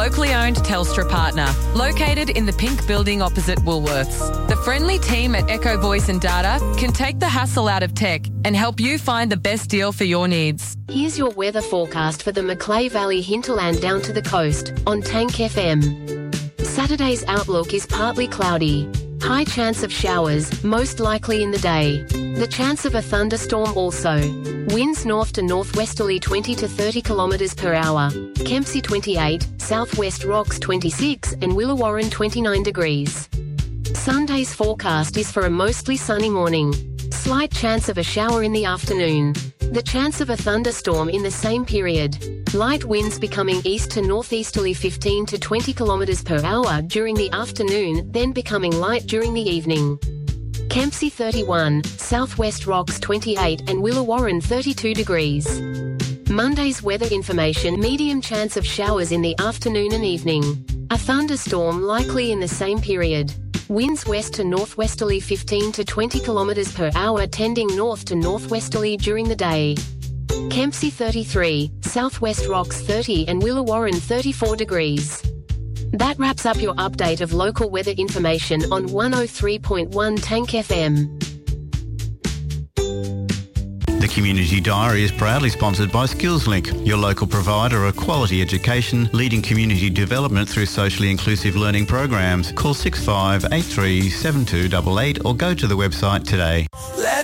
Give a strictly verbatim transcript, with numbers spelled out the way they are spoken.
Locally owned Telstra partner, located in the pink building opposite Woolworths. The friendly team at Echo Voice and Data can take the hassle out of tech and help you find the best deal for your needs. Here's your weather forecast for the Macleay Valley hinterland down to the coast on Tank F M. Saturday's outlook is partly cloudy. High chance of showers, most likely in the day. The chance of a thunderstorm also. Winds north to northwesterly twenty to thirty kilometres per hour. Kempsey twenty-eight, Southwest Rocks twenty-six and Willawarren twenty-nine degrees. Sunday's forecast is for a mostly sunny morning. Slight chance of a shower in the afternoon. The chance of a thunderstorm in the same period. Light winds becoming east to northeasterly fifteen to twenty kilometres per hour during the afternoon, then becoming light during the evening. Kempsey thirty-one, Southwest Rocks twenty-eight and Willawarren thirty-two degrees. Monday's weather information: medium chance of showers in the afternoon and evening. A thunderstorm likely in the same period. Winds west to northwesterly fifteen to twenty kilometres per hour tending north to northwesterly during the day. Kempsey thirty-three, Southwest Rocks thirty and Willawarren thirty-four degrees. That wraps up your update of local weather information on one oh three point one Tank F M. The Community Diary is proudly sponsored by SkillsLink, your local provider of quality education, leading community development through socially inclusive learning programs. Call six five eight three seven two eight eight or go to the website today.